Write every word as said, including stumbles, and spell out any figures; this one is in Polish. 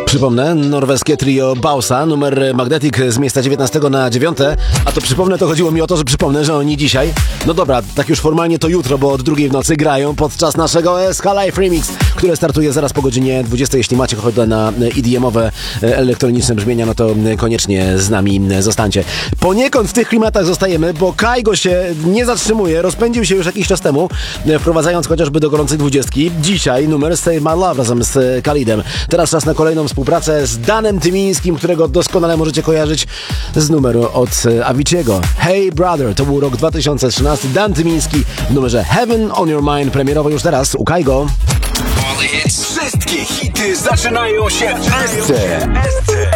Przypomnę, norweskie trio Bausa, numer Magnetic z miejsca dziewiętnastego na dziewiąte. A to przypomnę, to chodziło mi o to, że przypomnę, że oni dzisiaj, no dobra, tak już formalnie to jutro, bo od drugiej w nocy grają podczas naszego S K Live Remix, które startuje zaraz po godzinie dwudziestej. Jeśli macie ochotę na E D M-owe elektroniczne brzmienia, no to koniecznie z nami zostańcie. Poniekąd w tych klimatach zostajemy, bo Kaigo się nie zatrzymuje, rozpędził się już jakiś czas temu, wprowadzając chociażby do gorącej dwudziestki. Dzisiaj numer Save My Love razem z Khalidem. Teraz czas na kolejną współpracę z Danem Tymińskim, którego doskonale możecie kojarzyć z numeru od Avicii'ego. Hey Brother, to był rok dwa tysiące trzynasty. Dan Tymiński w numerze Heaven on Your Mind, premierowo już teraz u Kaigo. Wszystkie hity zaczynają się w S C.